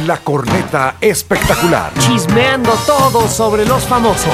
La Corneta Espectacular. Chismeando todo sobre los famosos.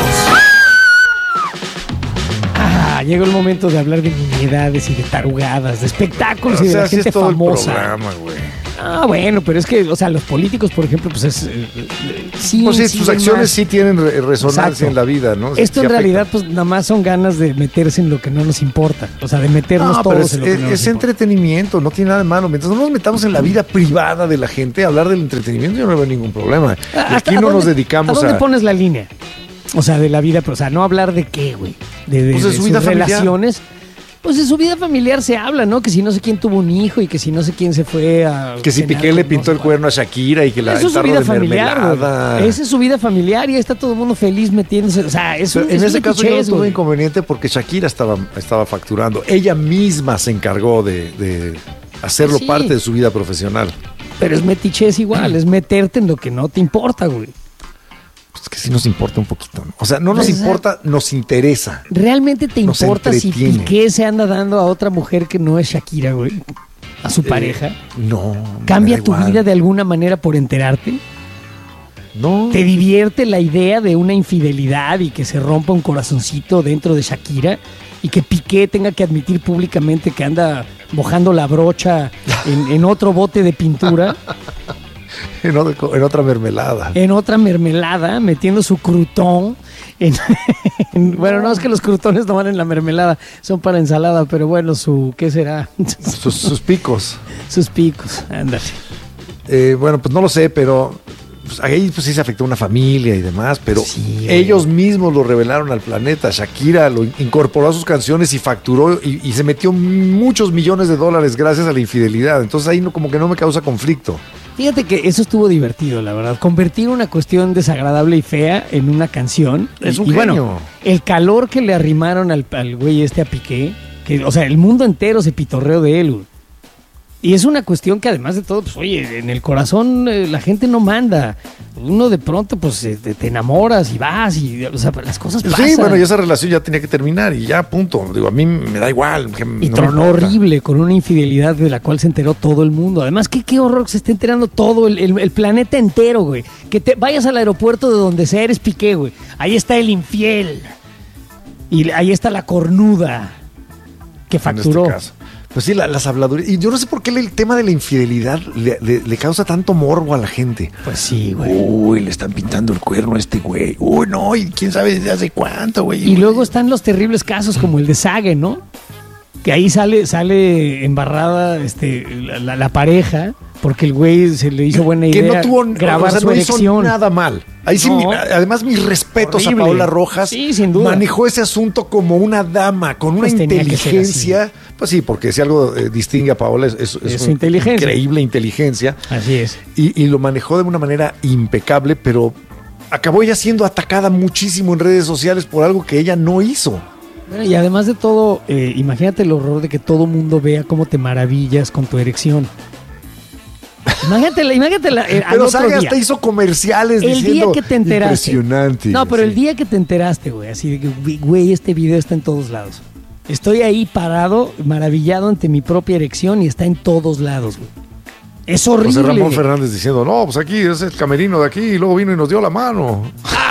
Llegó el momento de hablar de nimiedades y de tarugadas, de espectáculos y de la gente es todo famosa. El programa, güey. Bueno, pero es que, o sea, los políticos, por ejemplo, pues es... sí, pues sí, sus acciones sí tienen resonancia. Exacto. En la vida, ¿no? Esto en realidad, pues nada más son ganas de meterse en lo que no nos importa. O sea, de meternos todos en lo que no nos importa. Es entretenimiento, no tiene nada de malo. Mientras no nos metamos en la vida privada de la gente, hablar del entretenimiento yo no veo ningún problema. Y aquí no nos dedicamos ¿A dónde pones la línea? O sea, de la vida, pero, o sea, no hablar de qué, güey. Pues de su vida relaciones. Familiar. Pues de su vida familiar se habla, ¿no? Que si no sé quién tuvo un hijo y que si no sé quién se fue a... Que si Piqué le pintó el cuerno a Shakira y que la... Eso es su vida familiar, güey. Esa es su vida familiar y ahí está todo el mundo feliz metiéndose. O sea, en ese caso yo no tuve inconveniente porque Shakira estaba facturando. Ella misma se encargó de hacerlo parte de su vida profesional. Pero es metiches igual, es meterte en lo que no te importa, güey. Pues que sí nos importa un poquito, ¿no? O sea, no nos importa, nos interesa. ¿Realmente te importa si Piqué se anda dando a otra mujer que no es Shakira, güey? ¿A su pareja? No. ¿Cambia tu vida de alguna manera por enterarte? No. ¿Te divierte la idea de una infidelidad y que se rompa un corazoncito dentro de Shakira? Y que Piqué tenga que admitir públicamente que anda mojando la brocha en otro bote de pintura. En otra mermelada. En otra mermelada, metiendo su crutón. Bueno, no es que los crutones no van en la mermelada, son para ensalada, pero bueno, ¿qué será? Sus picos. Sus picos, ándale. Bueno, pues no lo sé, pero pues, ahí pues sí se afectó una familia y demás, pero sí, ellos mismos lo revelaron al planeta. Shakira lo incorporó a sus canciones y facturó y se metió muchos millones de dólares gracias a la infidelidad. Entonces ahí como que no me causa conflicto. Fíjate que eso estuvo divertido, la verdad. Convertir una cuestión desagradable y fea en una canción. Es un genio. Bueno, el calor que le arrimaron al güey a Piqué, que, o sea, el mundo entero se pitorreó de él, güey. Y es una cuestión que además de todo, pues oye, en el corazón la gente no manda. Uno de pronto, pues te enamoras y vas y, o sea, las cosas pasan. Sí, bueno, y esa relación ya tenía que terminar y ya, punto. Digo, a mí me da igual. Y no tronó horrible con una infidelidad de la cual se enteró todo el mundo. Además, qué horror que se esté enterando todo el planeta entero, güey. Que te vayas al aeropuerto de donde sea, eres Piqué, güey. Ahí está el infiel. Y ahí está la cornuda que facturó. En este caso. Pues sí, las habladurías. Y yo no sé por qué el tema de la infidelidad le causa tanto morbo a la gente. Pues sí, güey. Uy, le están pintando el cuerno a este güey. Uy, no, y quién sabe desde hace cuánto, güey. Y luego están los terribles casos como el de Sage, ¿no? Que ahí sale embarrada la pareja, porque el güey se le hizo buena idea grabar su erección. No hizo nada mal. Ahí sí, además mis respetos horrible. a Paola Rojas. Sí, sin duda. Manejó ese asunto como una dama, con una inteligencia. Pues sí, porque si algo distingue a Paola es su inteligencia. Increíble inteligencia. Así es. Y lo manejó de una manera impecable, pero acabó ella siendo atacada muchísimo en redes sociales por algo que ella no hizo. Bueno, y además de todo, imagínate el horror de que todo mundo vea cómo te maravillas con tu erección. Imagínatela. Pero Sage hasta hizo comerciales el diciendo día que te enteraste. Impresionante. No, pero el día que te enteraste, güey, así de que, güey, este video está en todos lados. Estoy ahí parado, maravillado ante mi propia erección y está en todos lados, güey. Es horrible. José Ramón Fernández diciendo, no, pues aquí es el camerino de aquí y luego vino y nos dio la mano.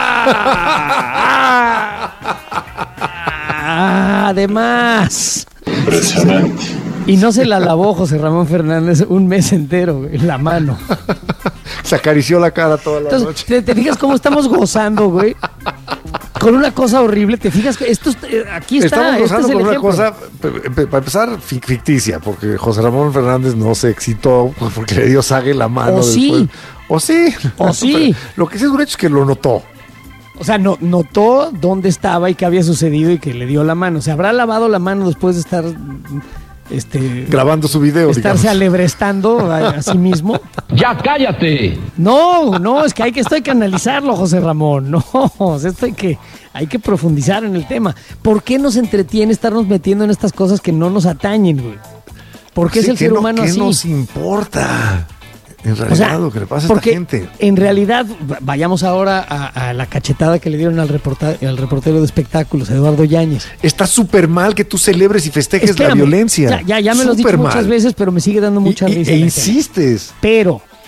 Además. Impresionante. Y no se la lavó José Ramón Fernández un mes entero, güey, la mano. Se acarició la cara toda la noche. ¿Te fijas cómo estamos gozando, güey? Con una cosa horrible, ¿te fijas? Aquí está. Estamos gozando con una ejemplo. cosa, para empezar, ficticia, porque José Ramón Fernández no se excitó porque le dio Sage la mano. O sí. O sí. O sí. Lo que sí es un hecho es que lo notó. O sea, notó dónde estaba y qué había sucedido y que le dio la mano. Se habrá lavado la mano después de estar... grabando su video, estarse alebrestando a sí mismo. ¡Ya cállate! No, es que hay que analizarlo, José Ramón. No, hay que profundizar en el tema. ¿Por qué nos entretiene estarnos metiendo en estas cosas que no nos atañen, güey? ¿Por qué es el ser humano así? ¿Qué nos importa? En realidad, lo que le pasa a esta gente. En realidad, vayamos ahora a la cachetada que le dieron al reportero de espectáculos, Eduardo Yáñez. Está súper mal que tú celebres y festejes la violencia. Ya me lo has dicho muchas veces, pero me sigue dando mucha risa. E insistes. Pero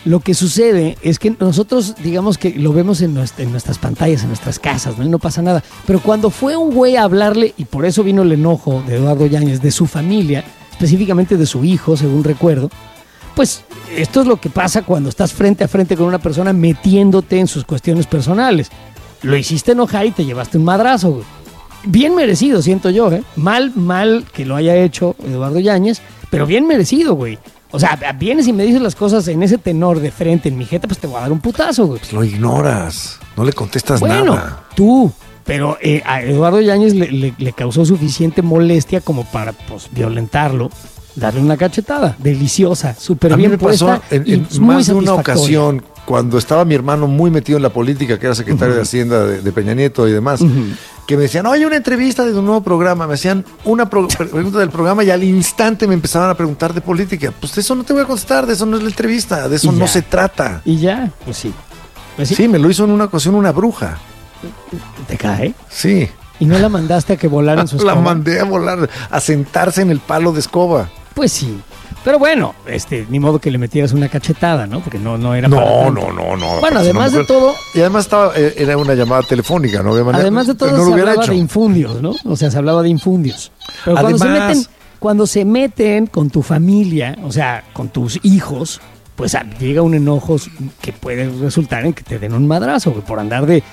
Lo que sucede es que nosotros, digamos que lo vemos en nuestras pantallas, en nuestras casas, ¿no? Y no pasa nada. Pero cuando fue un güey a hablarle, y por eso vino el enojo de Eduardo Yáñez, de su familia, específicamente de su hijo, según recuerdo, pues esto es lo que pasa cuando estás frente a frente con una persona metiéndote en sus cuestiones personales. Lo hiciste enojar y te llevaste un madrazo, güey. Bien merecido, siento yo, ¿eh? Mal que lo haya hecho Eduardo Yáñez, pero bien merecido, güey. O sea, vienes y me dices las cosas en ese tenor de frente en mi jeta, pues te voy a dar un putazo, güey. Pues lo ignoras, no le contestas nada. Bueno, tú, pero a Eduardo Yáñez le causó suficiente molestia como para, pues, violentarlo, darle una cachetada deliciosa, súper bien puesta. A mí me pasó en más de una ocasión, cuando estaba mi hermano muy metido en la política, que era secretario de Hacienda de Peña Nieto y demás, que me decían, oye, una entrevista de un nuevo programa, me hacían una pregunta del programa y al instante me empezaban a preguntar de política. Pues de eso no te voy a contestar, de eso no es la entrevista, de eso no se trata. Y ya, pues sí. Sí, me lo hizo en una ocasión una bruja. ¿Te cae? Sí. ¿Y no la mandaste a que volara en su escoba? La mandé a volar, a sentarse en el palo de escoba. Pues sí. Pero bueno, ni modo que le metieras una cachetada, ¿no? Porque no era para tanto. No. Bueno, además de todo... Y además era una llamada telefónica, ¿no? Además de todo, se hablaba de infundios, ¿no? O sea, se hablaba de infundios. Pero además, cuando se meten con tu familia, o sea, con tus hijos, pues llega un enojo que puede resultar en que te den un madrazo, por andar de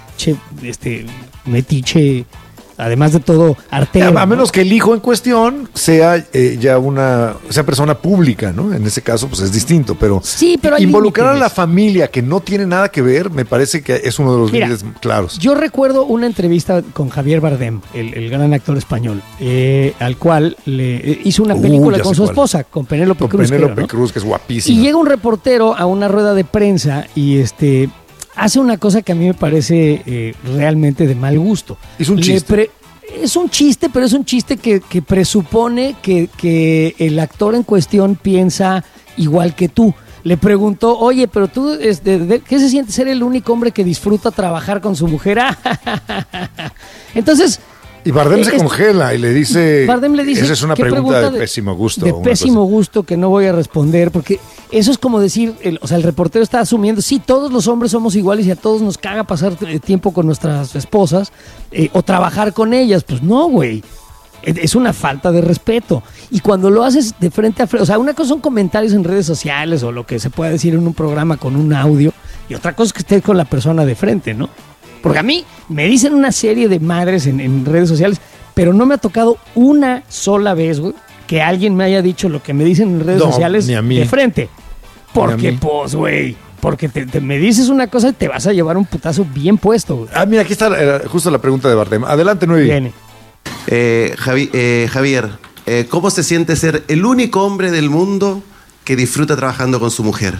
metiche... Además de todo, artero. A menos que el hijo en cuestión sea sea persona pública, ¿no? En ese caso, pues es distinto, pero, sí, pero involucrar a la familia que no tiene nada que ver, me parece que es uno de los límites claros. Yo recuerdo una entrevista con Javier Bardem, el gran actor español, al cual le hizo una película con su esposa, con Penélope Cruz. Penélope Cruz, que es guapísima. Y llega un reportero a una rueda de prensa y hace una cosa que a mí me parece realmente de mal gusto. Es un chiste. Es un chiste, pero es un chiste que presupone que el actor en cuestión piensa igual que tú. Le preguntó, oye, pero tú, ¿qué se siente ser el único hombre que disfruta trabajar con su mujer? Entonces... Y Bardem se congela y le dice, esa es una pregunta de pésimo gusto. De pésimo gusto que no voy a responder, porque eso es como decir, el reportero está asumiendo, sí, todos los hombres somos iguales y a todos nos caga pasar tiempo con nuestras esposas o trabajar con ellas. Pues no, güey. Es una falta de respeto. Y cuando lo haces de frente a frente, o sea, una cosa son comentarios en redes sociales o lo que se puede decir en un programa con un audio, y otra cosa es que estés con la persona de frente, ¿no? Porque a mí me dicen una serie de madres en redes sociales, pero no me ha tocado una sola vez, güey, que alguien me haya dicho lo que me dicen en redes sociales ni a mí. De frente. Porque, pues, güey, porque me dices una cosa y te vas a llevar un putazo bien puesto, güey. Mira, aquí está justo la pregunta de Bardem. Adelante, Nuevi. Viene. Javier, ¿cómo se siente ser el único hombre del mundo que disfruta trabajando con su mujer?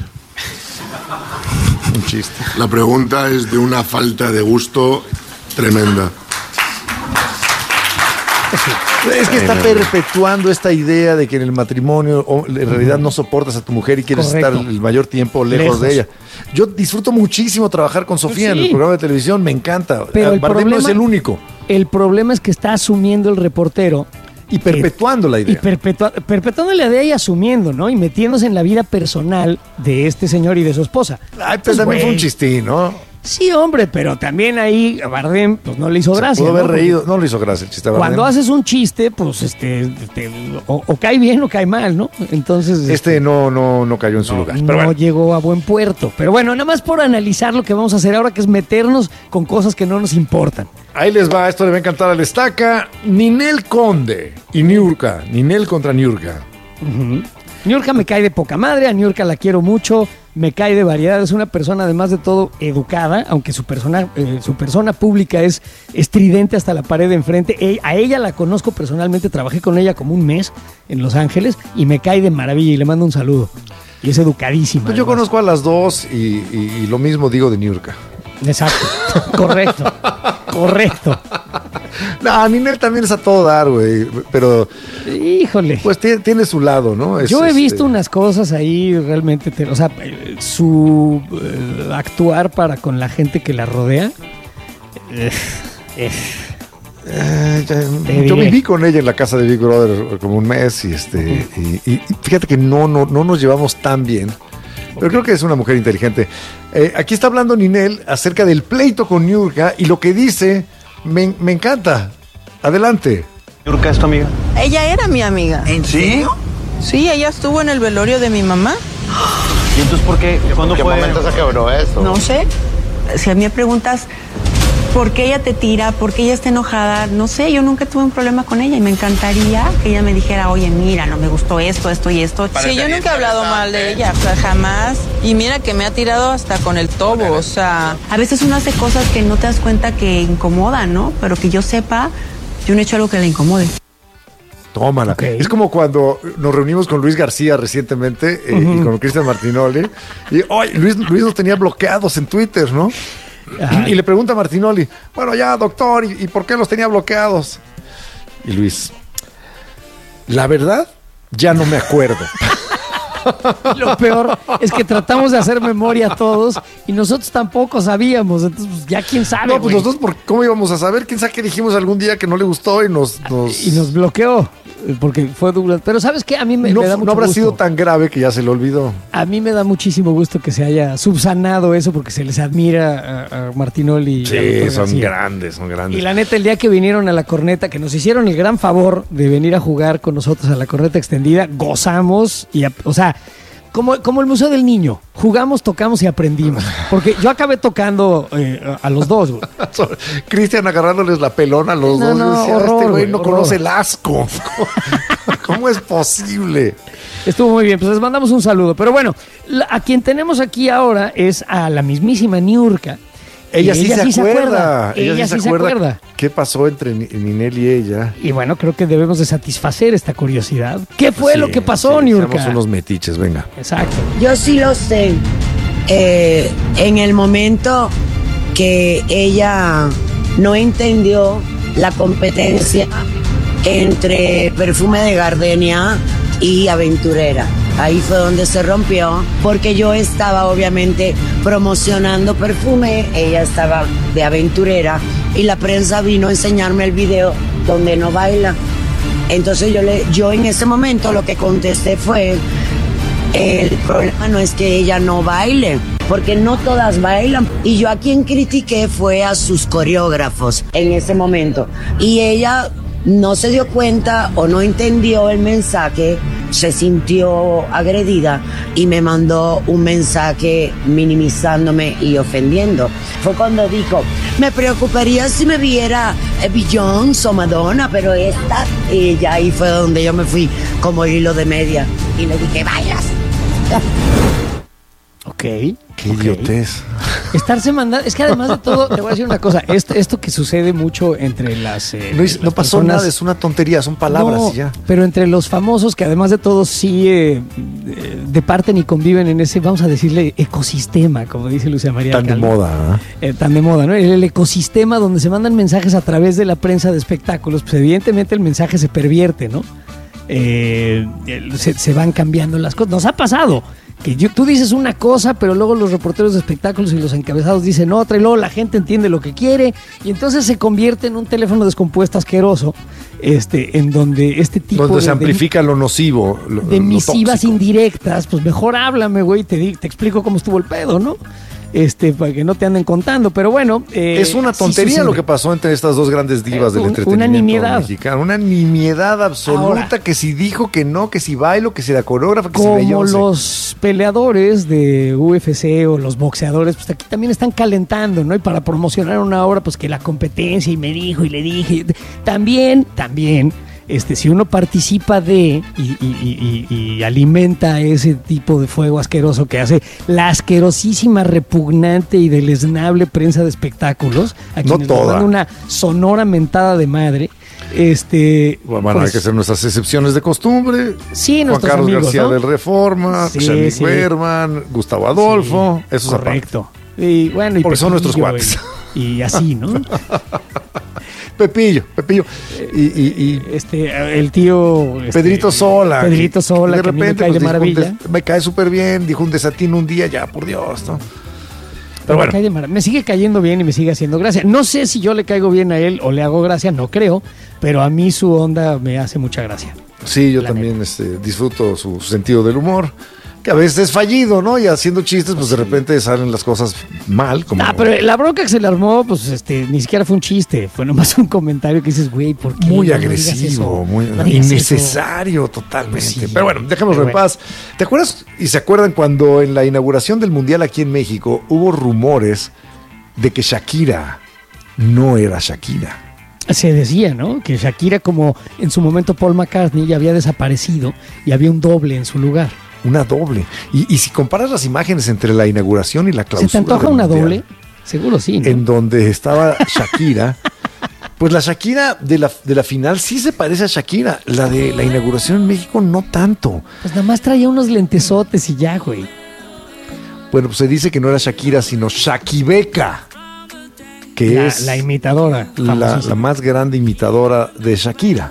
Un chiste. La pregunta es de una falta de gusto tremenda. Es que está perpetuando esta idea de que en el matrimonio en realidad no soportas a tu mujer y quieres estar el mayor tiempo lejos de ella. Yo disfruto muchísimo trabajar con Sofía en el programa de televisión, me encanta. Pero Bardem no es el único. El problema es que está asumiendo el reportero. Y perpetuando la idea. Y perpetuando la idea y asumiendo, ¿no? Y metiéndose en la vida personal de este señor y de su esposa. Ay, pues también fue un chistín, ¿no? Sí, hombre, pero también ahí a Bardem pues no le hizo gracia. Pudo haber reído, no le hizo gracia el chiste a Bardem. Cuando haces un chiste, pues o cae bien o cae mal, ¿no? Entonces no cayó en su lugar. Pero no llegó a buen puerto. Pero bueno, nada más por analizar lo que vamos a hacer ahora, que es meternos con cosas que no nos importan. Ahí les va, esto le va a encantar al Estaca. Ninel Conde y Niurka. Ninel contra Niurka. Niurka me cae de poca madre, a Niurka la quiero mucho, me cae de variedad, es una persona además de todo educada, aunque su persona pública es estridente hasta la pared de enfrente. A ella la conozco personalmente, trabajé con ella como un mes en Los Ángeles y me cae de maravilla y le mando un saludo. Y es educadísima. Pues yo conozco a las dos y lo mismo digo de Niurka. Exacto, correcto. No, Ninel también es a todo dar, güey, pero... Híjole. Pues tiene su lado, ¿no? Yo he visto unas cosas ahí realmente, o sea, su actuar para con la gente que la rodea. Yo viví con ella en la casa de Big Brother como un mes y fíjate que no nos llevamos tan bien. Pero creo que es una mujer inteligente. Aquí está hablando Ninel acerca del pleito con Niurka y lo que dice me encanta. Adelante. ¿Niurka es tu amiga? Ella era mi amiga. ¿En serio? Sí, ella estuvo en el velorio de mi mamá. ¿Y entonces por qué? ¿Cuándo fue? ¿En qué momento se quebró eso? No sé. Si a mí me preguntas por qué ella te tira, por qué ella está enojada, no sé, yo nunca tuve un problema con ella y me encantaría que ella me dijera, oye, mira, no me gustó esto, esto y esto. Sí, yo nunca he hablado mal de ella, o sea, jamás. Y mira que me ha tirado hasta con el tobo, o sea, a veces uno hace cosas que no te das cuenta que incomodan, ¿no? Pero que yo sepa, yo no he hecho algo que le incomode. Tómala. Okay. Es como cuando nos reunimos con Luis García recientemente y con Cristian Martinoli. Y Luis nos tenía bloqueados en Twitter, ¿no? Ay. Y le pregunta a Martinoli, bueno, ya, doctor, ¿y por qué los tenía bloqueados? Y Luis, la verdad, ya no me acuerdo. Lo peor es que tratamos de hacer memoria todos y nosotros tampoco sabíamos, entonces pues, ya quién sabe. No, pues nosotros, ¿cómo íbamos a saber? ¿Quién sabe qué dijimos algún día que no le gustó y nos bloqueó? Porque fue duro. Pero ¿sabes qué? A mí me da mucho gusto. No habrá sido tan grave que ya se le olvidó. A mí me da muchísimo gusto que se haya subsanado eso porque se les admira a Martinoli. Sí, son grandes. Y la neta, el día que vinieron a la corneta, que nos hicieron el gran favor de venir a jugar con nosotros a la corneta extendida, gozamos y, o sea, como el Museo del Niño, jugamos, tocamos y aprendimos. Porque yo acabé tocando a los dos, güey. Cristian agarrándoles la pelona a los dos. No, decía, horror, este güey no horror. conoce el asco. ¿Cómo es posible? Estuvo muy bien, pues les mandamos un saludo. Pero bueno, a quien tenemos aquí ahora es a la mismísima Niurka. Ella sí se acuerda. Ella sí se acuerda. ¿Qué pasó entre Ninel y ella? Y bueno, creo que debemos de satisfacer esta curiosidad. ¿Qué fue lo que pasó, Niurka? Somos unos metiches, venga. Exacto. Yo sí lo sé. En el momento que ella no entendió la competencia entre Perfume de Gardenia y Aventurera. Ahí fue donde se rompió, porque yo estaba obviamente promocionando Perfume, ella estaba de Aventurera y la prensa vino a enseñarme el video donde no baila. Entonces yo en ese momento lo que contesté fue, el problema no es que ella no baile, porque no todas bailan. Y yo a quien critiqué fue a sus coreógrafos en ese momento. Y ella no se dio cuenta o no entendió el mensaje, se sintió agredida y me mandó un mensaje minimizándome y ofendiendo. Fue cuando dijo, me preocuparía si me viera Beyoncé o Madonna, pero esta, y ya ahí fue donde yo me fui como hilo de media y le dije, vayas. Ok. Qué idiotez. Estarse mandando. Es que además de todo, te voy a decir una cosa. Esto que sucede mucho entre las. No pasó nada, es una tontería, son palabras y ya. Pero entre los famosos que además de todo sí departen y conviven en ese, vamos a decirle, ecosistema, como dice Lucía María Tan Alcalde. de moda, ¿eh? Tan de moda, ¿no? El ecosistema donde se mandan mensajes a través de la prensa de espectáculos, pues evidentemente el mensaje se pervierte, ¿no? Se van cambiando las cosas. Nos ha pasado que tú dices una cosa, pero luego los reporteros de espectáculos y los encabezados dicen otra, y luego la gente entiende lo que quiere, y entonces se convierte en un teléfono descompuesto asqueroso, en donde este tipo donde se amplifica lo nocivo, de misivas indirectas. Pues mejor háblame, güey, te explico cómo estuvo el pedo, ¿no? Para que no te anden contando, pero bueno. Es una tontería lo que pasó entre estas dos grandes divas del entretenimiento mexicano. Una nimiedad absoluta. Ahora, que si dijo que no, que si bailo, que si la coreógrafa, que si Beyoncé. Como los peleadores de UFC o los boxeadores, pues aquí también están calentando, ¿no? Y para promocionar una obra, pues que la competencia y me dijo y le dije. También. Si uno participa y alimenta ese tipo de fuego asqueroso que hace la asquerosísima, repugnante y deleznable prensa de espectáculos, a quienes nos dan una sonora mentada de madre. Bueno, hay que hacer nuestras excepciones de costumbre. Sí, Juan Carlos amigos, García ¿no? del Reforma, Xavier Berman, Gustavo Adolfo, esos correcto. Y bueno, porque son nuestros cuates. Y así, ¿no? Pepillo. Y el tío Pedrito Sola. Pedrito Sola, de repente me cae de maravilla. Me cae súper bien, dijo un desatino un día, ya, por Dios, ¿no? Pero bueno. Me sigue cayendo bien y me sigue haciendo gracia. No sé si yo le caigo bien a él o le hago gracia, no creo, pero a mí su onda me hace mucha gracia. Sí, yo también disfruto su sentido del humor. Que a veces es fallido, ¿no? Y haciendo chistes, pues de repente salen las cosas mal. Como... pero la bronca que se le armó, pues ni siquiera fue un chiste, fue nomás un comentario que dices, güey, ¿por qué? Muy agresivo, muy innecesario totalmente. Sí, pero bueno, dejémoslo en paz. ¿Te acuerdas y se acuerdan cuando en la inauguración del Mundial aquí en México hubo rumores de que Shakira no era Shakira? Se decía, ¿no? Que Shakira, como en su momento Paul McCartney, ya había desaparecido y había un doble en su lugar. Una doble. Y si comparas las imágenes entre la inauguración y la clausura. ¿Se te antoja una doble? Seguro sí, ¿no? En donde estaba Shakira. Pues la Shakira de la final sí se parece a Shakira. La de la inauguración en México no tanto. Pues nada más traía unos lentesotes y ya, güey. Bueno, pues se dice que no era Shakira, sino Shakibeca, que es la imitadora. La más grande imitadora de Shakira.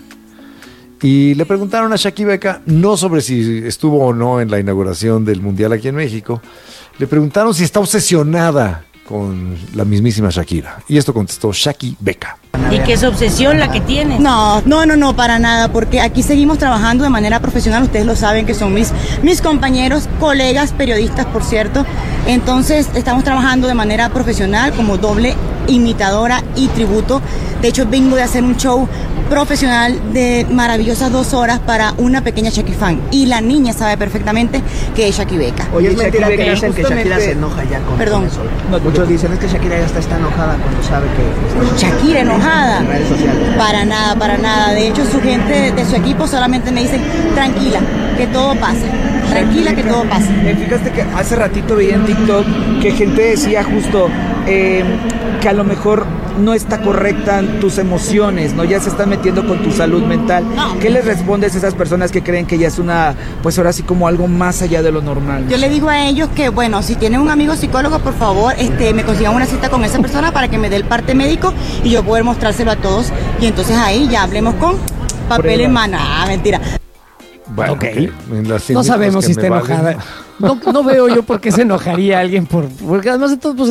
Y le preguntaron a Shakibeca, no sobre si estuvo o no en la inauguración del Mundial aquí en México, le preguntaron si está obsesionada con la mismísima Shakira. Y esto contestó Shakibeca. ¿Y qué es obsesión la que tienes? No, para nada, porque aquí seguimos trabajando de manera profesional, ustedes lo saben que son mis compañeros, colegas, periodistas, por cierto. Entonces, estamos trabajando de manera profesional como doble imitadora y tributo. De hecho, vengo de hacer un show profesional de maravillosas 2 horas para una pequeña Shaki fan. Y la niña sabe perfectamente que es Shakibeca. Oye, es mentira que dicen que Shakira se enoja ya con eso. No, muchos dicen es que Shakira ya está enojada cuando sabe que... Shakira enojada. En redes sociales. Para nada. De hecho, su gente de su equipo solamente me dicen, tranquila, que todo pasa. Tranquila, que todo pasa. Fíjate que hace ratito veía en TikTok que gente decía justo que a lo mejor no está correcta tus emociones, ¿no? Ya se están metiendo con tu salud mental. No. ¿Qué les respondes a esas personas que creen que ya es una, pues ahora sí como algo más allá de lo normal? Yo le digo a ellos que, bueno, si tienen un amigo psicólogo, por favor, me consigan una cita con esa persona para que me dé el parte médico y yo poder mostrárselo a todos. Y entonces ahí ya hablemos con papel en mano. Mentira. Bueno, okay. No sabemos si está enojada. No veo yo por qué se enojaría alguien porque además de todo, pues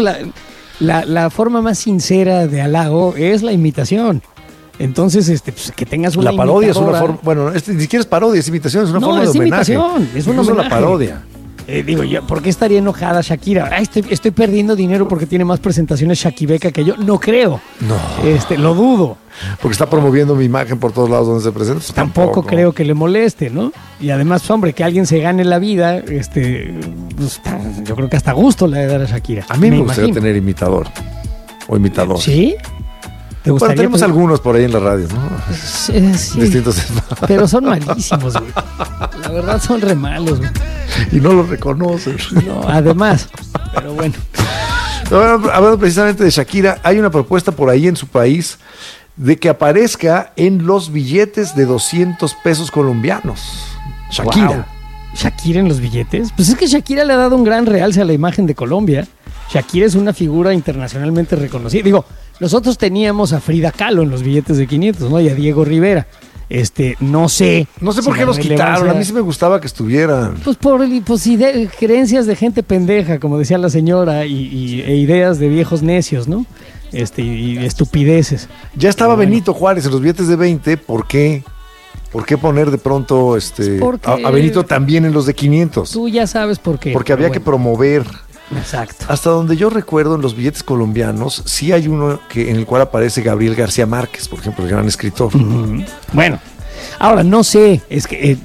la forma más sincera de halago es la imitación. Entonces, pues, que tengas una la parodia imitadora. Es una forma, bueno, ni siquiera es parodia, es imitación, es una forma de homenaje. Es una homenaje. La parodia. Digo yo, ¿por qué estaría enojada Shakira? Estoy perdiendo dinero porque tiene más presentaciones Shakibeca que yo. No creo. No. Lo dudo. Porque está promoviendo mi imagen por todos lados donde se presenta. Pues tampoco creo que le moleste, ¿no? Y además, hombre, que alguien se gane la vida, pues, yo creo que hasta gusto le debe dar a Shakira. A mí me gustaría tener imitador o imitador. ¿Sí? ¿Te gustaría? Bueno, tenemos algunos por ahí en la radio, ¿no? Sí. Distintos. Pero son malísimos, güey. La verdad son re malos, güey. Y no los reconoces. No, además. Pero bueno. Hablando precisamente de Shakira, hay una propuesta por ahí en su país de que aparezca en los billetes de 200 pesos colombianos. Shakira. Wow. ¿Shakira en los billetes? Pues es que Shakira le ha dado un gran realce a la imagen de Colombia. Shakira es una figura internacionalmente reconocida. Digo, nosotros teníamos a Frida Kahlo en los billetes de 500, ¿no? Y a Diego Rivera. No sé por qué los quitaron. A mí sí me gustaba que estuvieran. Pues por creencias de gente pendeja, como decía la señora, e ideas de viejos necios, ¿no? Y estupideces. Ya estaba Benito Juárez en los billetes de 20, ¿por qué? ¿Por qué poner de pronto a Benito también en los de 500? Tú ya sabes por qué. Porque había que promover. Exacto. Hasta donde yo recuerdo, en los billetes colombianos sí hay uno en el cual aparece Gabriel García Márquez, por ejemplo, el gran escritor. Uh-huh. Bueno, ahora no sé, es que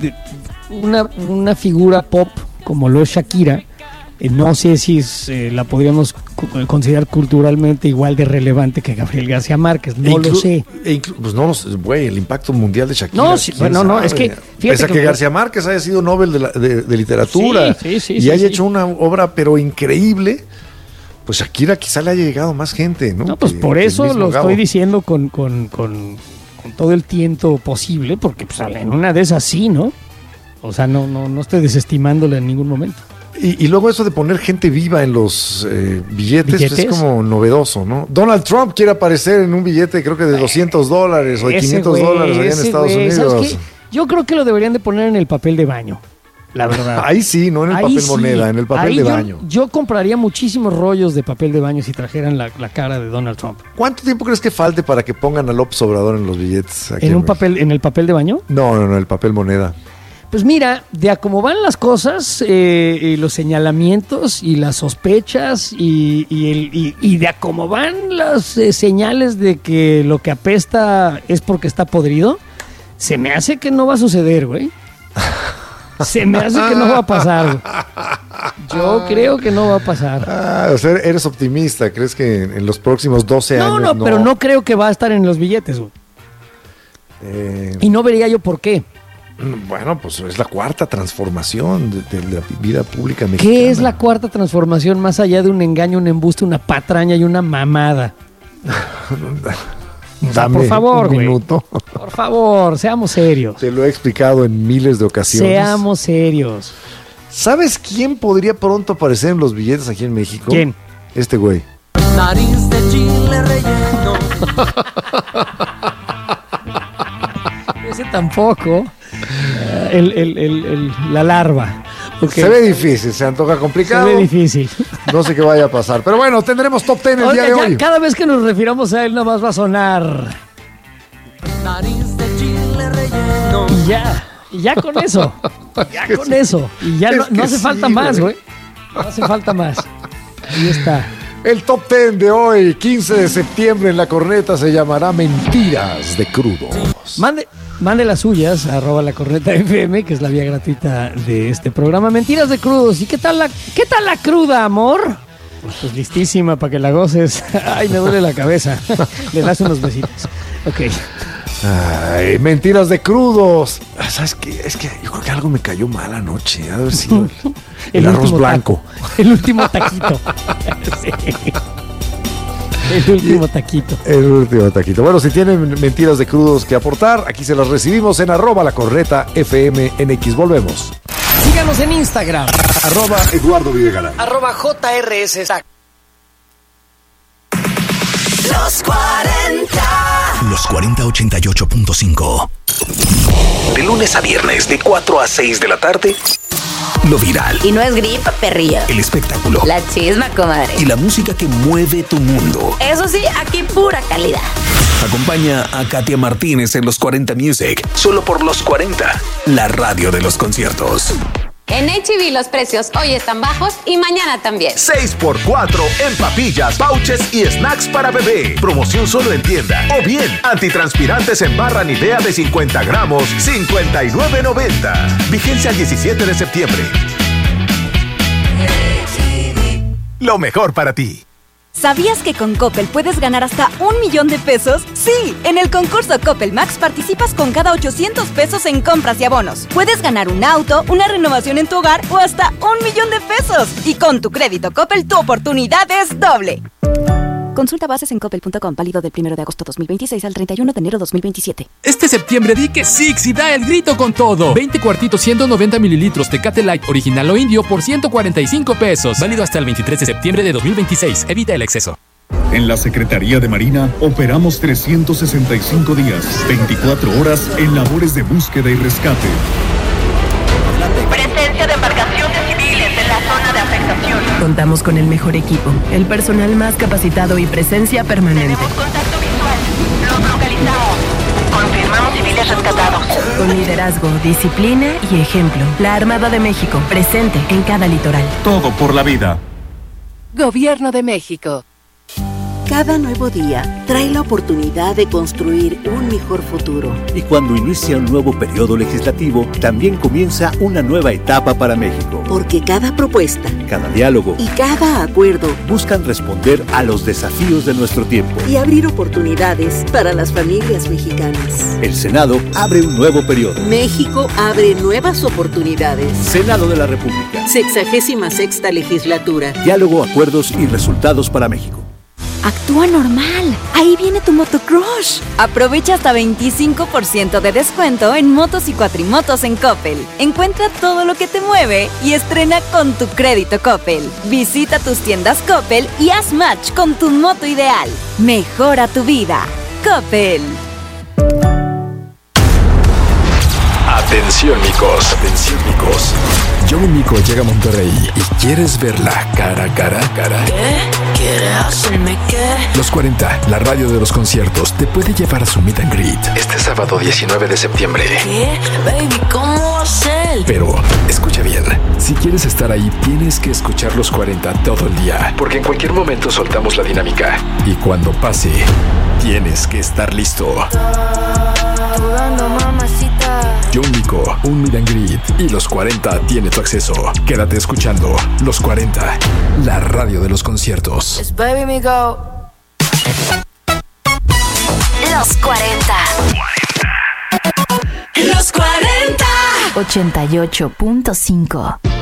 una figura pop como lo es Shakira, no sé si la podríamos considerar culturalmente igual de relevante que Gabriel García Márquez, no lo sé. Pues no, güey, el impacto mundial de Shakira. No, sí, no, es que pese a que García Márquez haya sido Nobel de literatura y haya hecho una obra pero increíble, pues Shakira quizá le haya llegado más gente, ¿no? No, pues por eso lo estoy diciendo con todo el tiento posible, porque pues en una de esas sí, ¿no? O sea, no estoy desestimándola en ningún momento. Y luego eso de poner gente viva en los billetes pues es como novedoso, ¿no? Donald Trump quiere aparecer en un billete creo que de $200 o de $500 allá en Estados Unidos. Yo creo que lo deberían de poner en el papel de baño, la verdad. Ahí sí, no en el papel moneda, en el papel de baño. Yo compraría muchísimos rollos de papel de baño si trajeran la cara de Donald Trump. ¿Cuánto tiempo crees que falte para que pongan a López Obrador en los billetes? ¿En el papel de baño? No, el papel moneda. Pues mira, de a cómo van las cosas, los señalamientos y las sospechas y de a cómo van las señales de que lo que apesta es porque está podrido, se me hace que no va a suceder, güey. Se me hace que no va a pasar, güey. Yo creo que no va a pasar. O sea, eres optimista. ¿Crees que en los próximos 12 años no, pero no creo que va a estar en los billetes, güey. Y no vería yo por qué. Bueno, pues es la cuarta transformación de la vida pública mexicana. ¿Qué es la cuarta transformación más allá de un engaño, un embuste, una patraña y una mamada? Dame por favor, un minuto. Por favor, seamos serios. Te lo he explicado en miles de ocasiones. Seamos serios. ¿Sabes quién podría pronto aparecer en los billetes aquí en México? ¿Quién? Este güey. Nariz de chile relleno. Ese tampoco. La larva. Okay. Se ve difícil, se antoja complicado. Se ve difícil. No sé qué vaya a pasar. Pero bueno, tendremos top 10 el día de hoy. Cada vez que nos refiramos a él, nada más va a sonar. Nariz de chile relleno. Y ya con eso. Ya con eso. Y ya no hace falta más, güey. No hace falta más. Ahí está. El top 10 de hoy, 15 de septiembre, en La Corneta, se llamará Mentiras de Crudos. Mande las suyas, @La Corneta FM, que es la vía gratuita de este programa. Mentiras de Crudos. ¿Y qué tal la cruda, amor? Pues listísima para que la goces. Ay, me duele la cabeza. Le das unos besitos. Ok. Ay, Mentiras de Crudos. ¿Sabes qué? Es que yo creo que algo me cayó mal anoche. Ha de haber sido el arroz blanco. El último taquito. Sí. El último taquito. El último taquito. Bueno, si tienen mentiras de crudos que aportar, aquí se las recibimos en @La Corneta FM NX. Volvemos. Síganos en Instagram. @Eduardo Videgaray. @JRS. Los 40. Los 40 88.5. De lunes a viernes, de 4 a 6 de la tarde. Lo viral. Y no es gripa, perrillo. El espectáculo. La chisma, comadre. Y la música que mueve tu mundo. Eso sí, aquí pura calidad. Acompaña a Katia Martínez en Los 40 Music. Solo por Los 40, la radio de los conciertos. En H-E-B los precios hoy están bajos y mañana también. 6x4 en papillas, pouches y snacks para bebé. Promoción solo en tienda. O bien, antitranspirantes en barra Nivea de 50 gramos, $59.90. Vigencia el 17 de septiembre. Lo mejor para ti. ¿Sabías que con Coppel puedes ganar hasta $1,000,000? ¡Sí! En el concurso Coppel Max participas con cada $800 en compras y abonos. Puedes ganar un auto, una renovación en tu hogar o hasta $1,000,000. Y con tu crédito Coppel, tu oportunidad es doble. Consulta bases en coppel.com, válido del 1 de agosto 2026 al 31 de enero 2027. Este septiembre di que Six y da el grito con todo. 20 cuartitos 190 mililitros Tecate Light original o indio por $145. Válido hasta el 23 de septiembre de 2026. Evita el exceso. En la Secretaría de Marina operamos 365 días, 24 horas en labores de búsqueda y rescate. Presencia de embarcaciones civiles en la zona de afectación. Contamos con el mejor equipo, el personal más capacitado y presencia permanente. Tenemos contacto visual. Los localizamos. Confirmamos civiles rescatados. Con liderazgo, disciplina y ejemplo. La Armada de México, presente en cada litoral. Todo por la vida. Gobierno de México. Cada nuevo día trae la oportunidad de construir un mejor futuro. Y cuando inicia un nuevo periodo legislativo, también comienza una nueva etapa para México. Porque cada propuesta, cada diálogo y cada acuerdo buscan responder a los desafíos de nuestro tiempo y abrir oportunidades para las familias mexicanas. El Senado abre un nuevo periodo. México abre nuevas oportunidades. Senado de la República. 66ª legislatura. Diálogo, acuerdos y resultados para México. Actúa normal. Ahí viene tu motocrush. Aprovecha hasta 25% de descuento en motos y cuatrimotos en Coppel. Encuentra todo lo que te mueve y estrena con tu crédito Coppel. Visita tus tiendas Coppel y haz match con tu moto ideal. Mejora tu vida. Coppel. Atención, micos. Atención, micos. John Mico llega a Monterrey y ¿quieres verla cara a cara? ¿Qué? ¿Quieres hacerme qué? Los 40, la radio de los conciertos, te puede llevar a su meet and greet este sábado 19 de septiembre. ¿Qué? Baby, ¿cómo va a ser? Piel. Pero, escucha bien, si quieres estar ahí, tienes que escuchar los 40 todo el día, porque en cualquier momento soltamos la dinámica. Y cuando pase, tienes que estar listo. John Nico, un meet and greet, y los 40 tiene tu acceso. Quédate escuchando Los 40, la radio de los conciertos. Baby me go. Los 40. Los 40. 88.5.